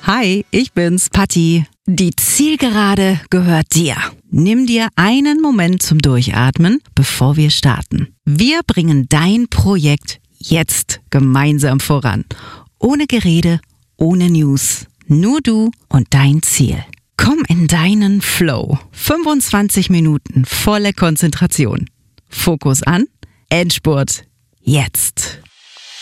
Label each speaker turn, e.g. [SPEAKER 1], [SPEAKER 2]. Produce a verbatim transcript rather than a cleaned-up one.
[SPEAKER 1] Hi, ich bin's, Patti. Die Zielgerade gehört dir. Nimm dir einen Moment zum Durchatmen, bevor wir starten. Wir bringen dein Projekt jetzt gemeinsam voran. Ohne Gerede, ohne News. Nur du und dein Ziel. Komm in deinen Flow. fünfundzwanzig Minuten volle Konzentration. Fokus an. Endspurt. Jetzt.